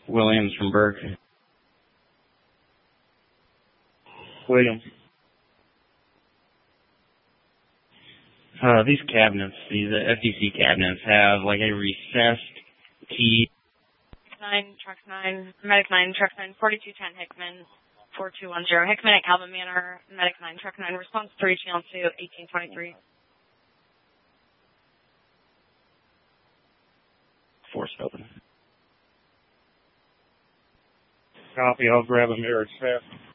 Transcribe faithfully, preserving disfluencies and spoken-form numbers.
Williams from Burke. Williams. Uh, these cabinets, these uh, F D C cabinets, have like a recessed key. nine, Truck nine, Medic nine, Truck nine, forty-two ten, Hickman, four two one zero. Hickman at Calvin Manor, Medic nine, Truck nine, response three, channel two, eighteen twenty-three. Force open. Copy, I'll grab a mirror fast.